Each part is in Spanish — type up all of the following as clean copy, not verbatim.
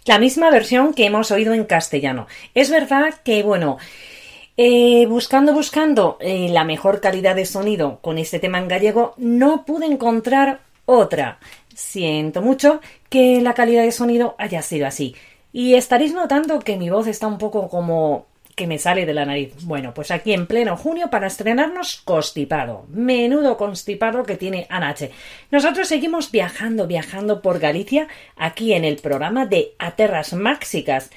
La misma versión que hemos oído en castellano. Es verdad que, buscando la mejor calidad de sonido con este tema en gallego, no pude encontrar otra. Siento mucho que la calidad de sonido haya sido así. Y estaréis notando que mi voz está un poco como que me sale de la nariz. Bueno, pues aquí en pleno junio para estrenarnos Constipado. Menudo constipado que tiene Anache. Nosotros seguimos viajando por Galicia aquí en el programa de A Terras Máxicas.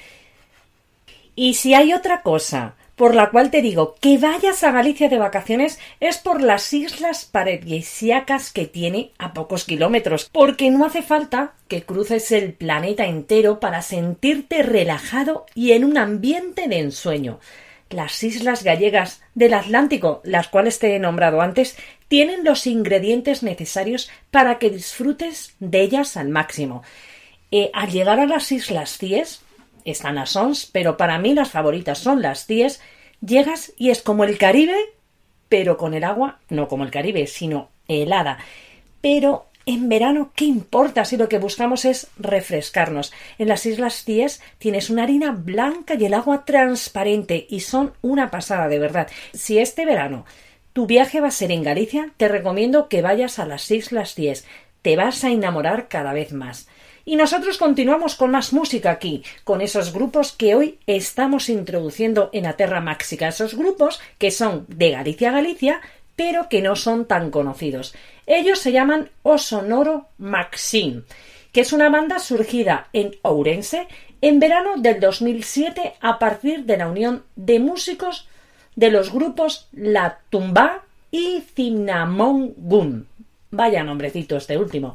Y si hay otra cosa por la cual te digo que vayas a Galicia de vacaciones es por las islas paradisíacas que tiene a pocos kilómetros, porque no hace falta que cruces el planeta entero para sentirte relajado y en un ambiente de ensueño. Las islas gallegas del Atlántico, las cuales te he nombrado antes, tienen los ingredientes necesarios para que disfrutes de ellas al máximo. Al llegar a las Islas Cíes, están las Sons, pero para mí las favoritas son las Cíes. Llegas y es como el Caribe, pero con el agua, no como el Caribe, sino helada. Pero en verano, ¿qué importa si lo que buscamos es refrescarnos? En las Islas Cíes tienes una harina blanca y el agua transparente y son una pasada, de verdad. Si este verano tu viaje va a ser en Galicia, te recomiendo que vayas a las Islas Cíes. Te vas a enamorar cada vez más. Y nosotros continuamos con más música aquí, con esos grupos que hoy estamos introduciendo en A Terra Máxica, esos grupos que son de Galicia a Galicia, pero que no son tan conocidos. Ellos se llaman O Sonoro Maxim, que es una banda surgida en Ourense en verano del 2007 a partir de la unión de músicos de los grupos La Tumba y Cinnamon Gum. Vaya nombrecito este último.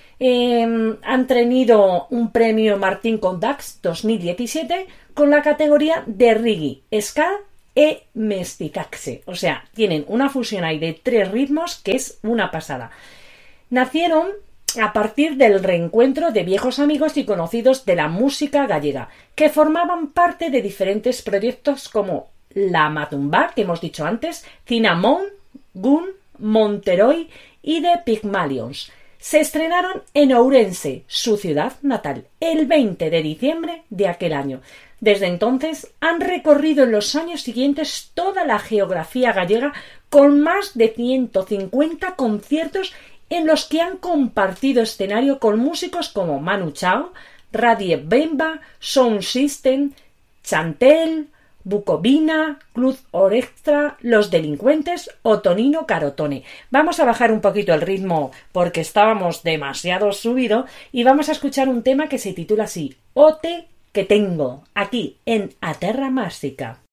Han tenido un premio Martín Condax 2017 con la categoría de reggae, ska e mestizaje. O sea, tienen una fusión ahí de 3 ritmos que es una pasada. Nacieron a partir del reencuentro de viejos amigos y conocidos de la música gallega, que formaban parte de diferentes proyectos como La Matumba, que hemos dicho antes, Cinnamon Gum, Monteroi y The Pygmalions. Se estrenaron en Ourense, su ciudad natal, el 20 de diciembre de aquel año. Desde entonces han recorrido en los años siguientes toda la geografía gallega con más de 150 conciertos en los que han compartido escenario con músicos como Manu Chao, Radio Bemba, Sound System, Chantel, Bucovina, Club Orchestra, Los Delincuentes o Tonino Carotone. Vamos a bajar un poquito el ritmo porque estábamos demasiado subido y vamos a escuchar un tema que se titula así, Ote que tengo, aquí en A Terra Máxica.